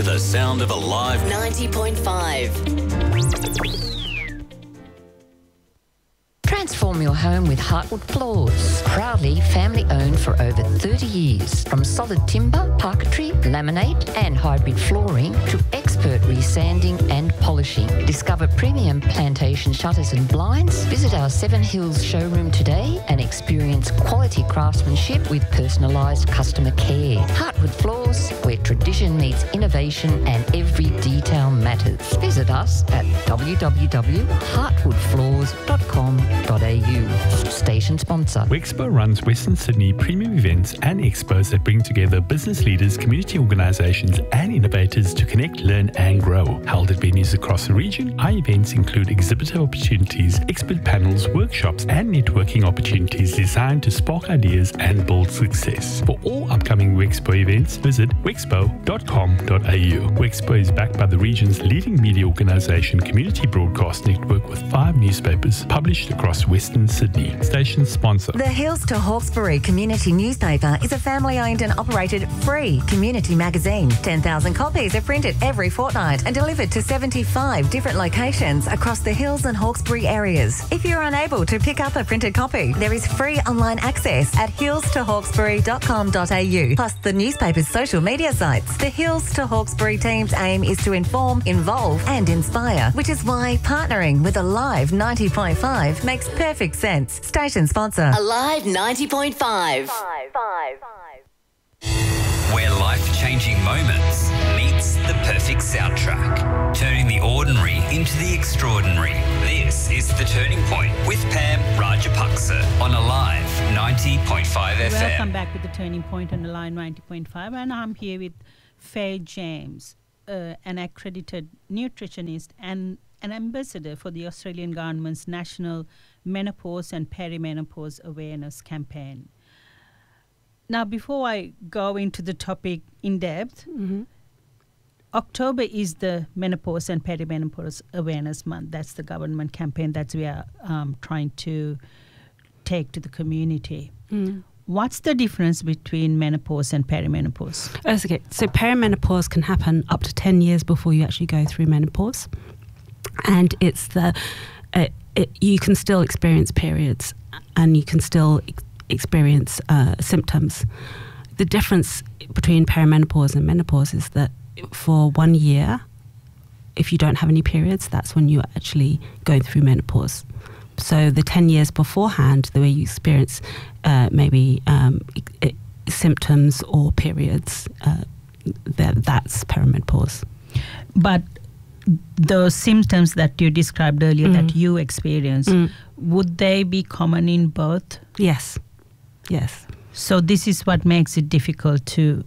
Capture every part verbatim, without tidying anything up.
the sound of Alive ninety point five. Transform your home with Heartwood Floors. Proudly family owned for over thirty years. From solid timber, parquetry, laminate and hybrid flooring to expert resanding and polishing. Discover premium plantation shutters and blinds. Visit our Seven Hills showroom today and experience quality craftsmanship with personalised customer care. Heartwood Floors, where tradition meets innovation and every detail matters. Visit us at w w w dot heartwood floors dot com dot a u. Station sponsor. Wexpo runs Western Sydney premium events and expos that bring together business leaders, community organisations and innovators to connect, learn and grow. Held at venues across the region, our events include exhibitor opportunities, expert panels, workshops and networking opportunities designed to spark ideas and build success. For all upcoming Wexpo events, visit wexpo dot com dot a u. Wexpo is backed by the region's leading media organisation, Community Broadcast Network, with five newspapers published across Western Sydney. Station sponsor. The Hills to Hawkesbury Community Newspaper is a family-owned and operated free community magazine. ten thousand copies are printed every fortnight and delivered to seventy-five different locations across the Hills and Hawkesbury areas. If you're unable to pick up a printed copy, there is free online access at hills to hawkesbury dot com dot a u, plus the newspaper's social media sites. The Hills to Hawkesbury team's aim is to inform, involve and inspire, which is why partnering with Alive ninety point five makes perfect sense. Station sponsor. Alive ninety point five. where life-changing moments meets the perfect soundtrack, turning the ordinary into the extraordinary. This is The Turning Point with Pam Rajapaksa on Alive ninety point five F M. Welcome back to The Turning Point on Alive ninety point five, and I'm here with Faye James, uh, an accredited nutritionist and an ambassador for the Australian government's National Menopause and Perimenopause Awareness Campaign. Now, before I go into the topic in depth, mm-hmm. October is the Menopause and Perimenopause Awareness Month. That's the government campaign that we are um, trying to take to the community. Mm. What's the difference between menopause and perimenopause? That's okay. So perimenopause can happen up to ten years before you actually go through menopause. And it's the, uh, it, you can still experience periods and you can still ex- experience uh, symptoms. The difference between perimenopause and menopause is that for one year, if you don't have any periods, that's when you're actually going through menopause. So the ten years beforehand, the way you experience uh, maybe um, it, symptoms or periods, uh, that, that's perimenopause. But those symptoms that you described earlier, mm. that you experienced, mm. would they be common in both? Yes. Yes. So this is what makes it difficult to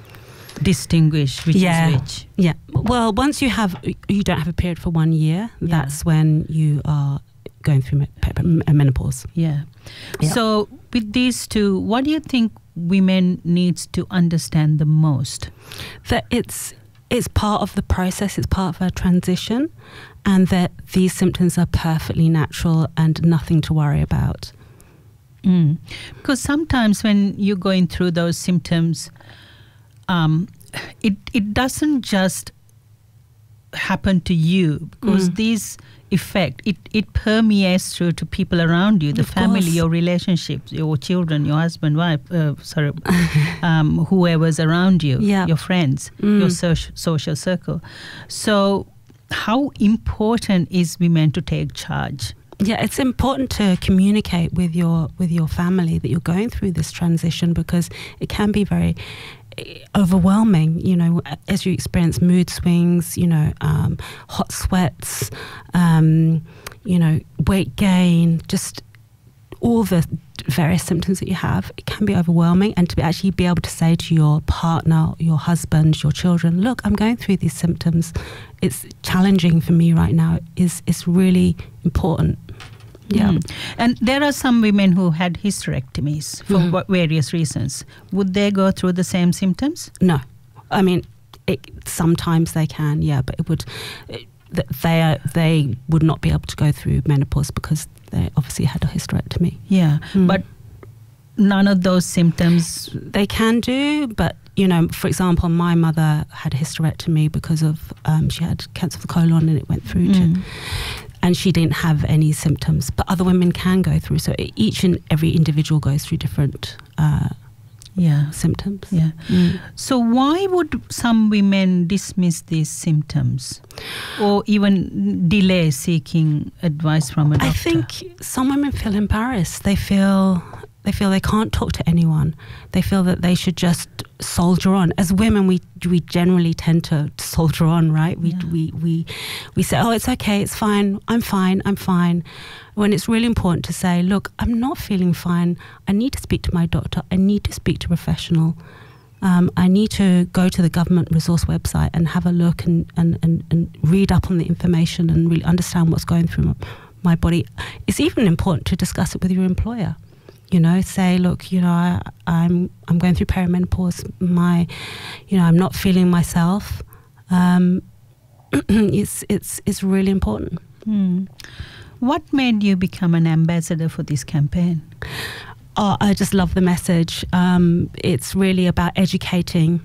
distinguish which yeah. is which. Yeah. Well, once you have, you don't have a period for one year, yeah. that's when you are going through menopause. Yeah. yeah. So with these two, what do you think women needs to understand the most? That it's it's part of the process, it's part of a transition, and that these symptoms are perfectly natural and nothing to worry about. Mm. Because sometimes when you're going through those symptoms, um, it it doesn't just happen to you, because mm. these effect, it, it permeates through to people around you, the of family, course. your relationships, your children, your husband, wife, uh, sorry, um, whoever's around you, yeah. your friends, mm. your social, social circle. So how important is women to take charge? Yeah, it's important to communicate with your with your family that you're going through this transition, because it can be very overwhelming, you know, as you experience mood swings, you know, um, hot sweats, um, you know, weight gain, just all the various symptoms that you have. It can be overwhelming, and to be actually be able to say to your partner, your husband, your children, look, I'm going through these symptoms. It's challenging for me right now, is is really important. Yeah. Mm. And there are some women who had hysterectomies for mm. various reasons. Would they go through the same symptoms? No. I mean, it, sometimes they can, yeah, but it would, it, they are, they would not be able to go through menopause because they obviously had a hysterectomy. Yeah, mm. but none of those symptoms... They can do, but you know, for example, my mother had a hysterectomy because of um, she had cancer of the colon and it went through Mm. to, and she didn't have any symptoms. But other women can go through. So each and every individual goes through different uh, Yeah. symptoms. Yeah. Mm. So why would some women dismiss these symptoms or even delay seeking advice from a doctor? I think some women feel embarrassed. They feel they feel they can't talk to anyone. They feel that they should just soldier on. As women, we we generally tend to soldier on, right? We Yeah. we we we say, "Oh, it's okay, it's fine. I'm fine. I'm fine." When it's really important to say, "Look, I'm not feeling fine. I need to speak to my doctor. I need to speak to a professional. Um, I need to go to the government resource website and have a look and, and, and, and read up on the information and really understand what's going through my, my body." It's even important to discuss it with your employer. You know, say, "Look, you know, I, I'm I'm going through perimenopause. My, you know, I'm not feeling myself." Um, it's it's it's really important. Hmm. What made you become an ambassador for this campaign? Oh, I just love the message. Um, it's really about educating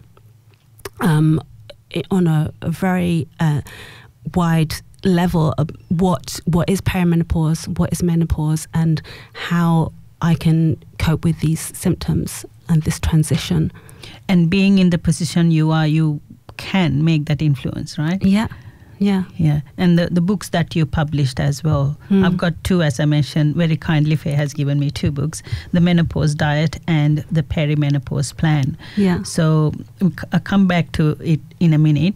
um, i- on a, a very uh, wide level of what what is perimenopause, what is menopause, and how I can cope with these symptoms and this transition. And being in the position you are, you can make that influence, right? Yeah, yeah. Yeah, and the, the books that you published as well. Hmm. I've got two, as I mentioned, very kindly Faye has given me two books, The Menopause Diet and The Perimenopause Plan. Yeah. So I'll come back to it in a minute.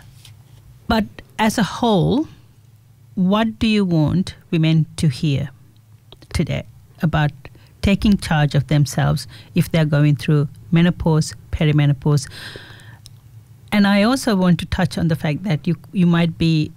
But as a whole, what do you want women to hear today about taking charge of themselves if they're going through menopause, perimenopause? And I also want to touch on the fact that you you might be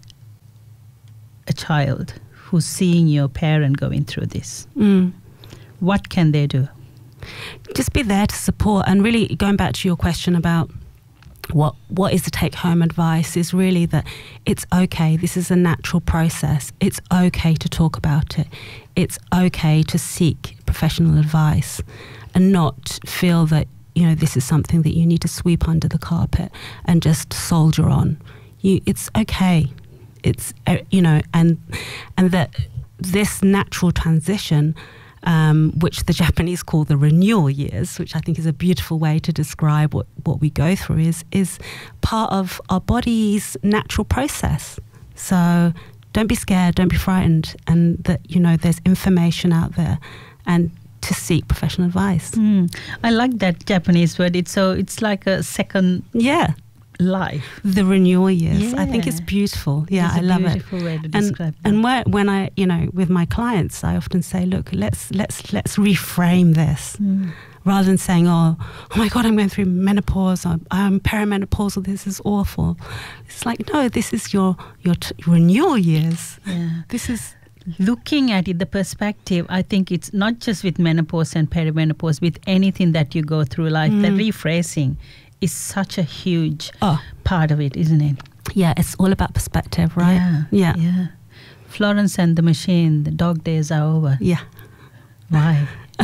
a child who's seeing your parent going through this. Mm. What can they do? Just be there to support. And really going back to your question about what what is the take-home advice is really that it's okay. This is a natural process. It's okay to talk about it. It's okay to seek professional advice and not feel that, you know, this is something that you need to sweep under the carpet and just soldier on. You, it's okay. It's, uh, you know, and and that this natural transition, um, which the Japanese call the renewal years, which I think is a beautiful way to describe what, what we go through, is is part of our body's natural process. So don't be scared, don't be frightened, and that, you know, there's information out there, and to seek professional advice. Mm. I like that Japanese word. It's so it's like a second Yeah. life. The renewal years. I think Yeah. it's beautiful. Yeah, It's I a love it. beautiful way to And describe that. and where, when I, you know, with my clients, I often say, look, let's let's let's reframe this, Mm. rather than saying, oh, oh my God, I'm going through menopause, I'm, I'm perimenopausal, this is awful. It's like, no, this is your your t- renewal years. Yeah. This is Looking at it, the perspective, I think it's not just with menopause and perimenopause, with anything that you go through life, the rephrasing is such a huge Oh. part of it, isn't it? yeah, it's all about perspective, right? Yeah. yeah, Yeah. Florence and the Machine, the dog days are over. yeah. Why?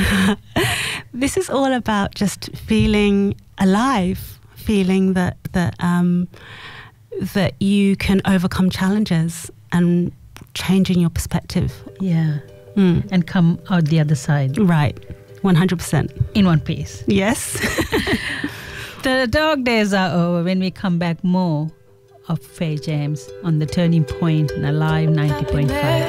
This is all about just feeling alive, feeling that that um, that you can overcome challenges and changing your perspective. Yeah. Mm. And come out the other side Right, one hundred percent. in one piece. Yes. The dog days are over. When we come back, more of Faye James on the Turning Point and Alive ninety point five.